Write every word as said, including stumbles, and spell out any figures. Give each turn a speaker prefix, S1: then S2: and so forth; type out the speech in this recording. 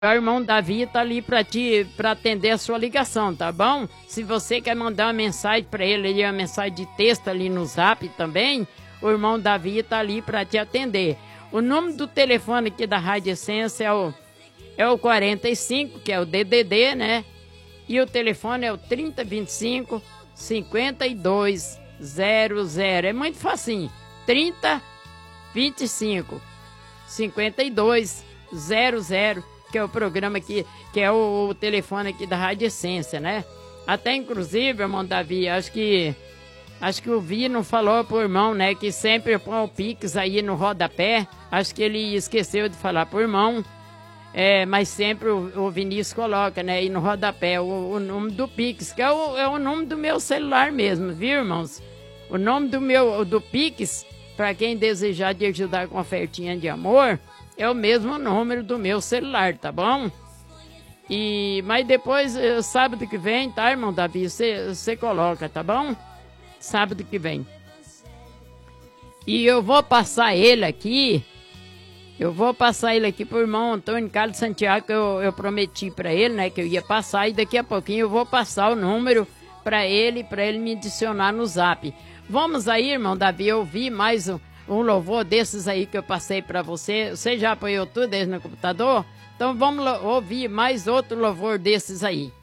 S1: O irmão Davi tá ali pra te, pra atender a sua ligação, tá bom? Se você quer mandar uma mensagem pra ele, ele uma mensagem de texto ali no Zap também, o irmão Davi tá ali pra te atender. O número do telefone aqui da Rádio Essência é o, é o quarenta e cinco, que é o D D D, né? E o telefone é o trinta, vinte e cinco, cinquenta e dois zero zero. É muito facinho. trinta, vinte e cinco, cinquenta e dois zero zero, que é o programa aqui, que é o, o telefone aqui da Rádio Essência, né? Até inclusive, irmão Davi, acho que acho que o Vino falou pro irmão, né, que sempre põe o Pix aí no rodapé. Acho que ele esqueceu de falar pro irmão. É, mas sempre o, o Vinícius coloca, né, aí no rodapé o, o número do Pix, que é o, é o número do meu celular mesmo, viu, irmãos? O nome do meu, do Pix, para quem desejar de ajudar com ofertinha de amor, é o mesmo número do meu celular, tá bom? E, mas depois, sábado que vem, tá, irmão Davi, você coloca, tá bom? Sábado que vem. E eu vou passar ele aqui, eu vou passar ele aqui pro irmão Antônio Carlos Santiago, que eu, eu prometi para ele, né, que eu ia passar, e daqui a pouquinho eu vou passar o número para ele, para ele me adicionar no Zap. Vamos aí, irmão Davi, ouvir mais um, um louvor desses aí que eu passei para você. Você já apoiou tudo desde no computador? Então vamos ouvir mais outro louvor desses aí.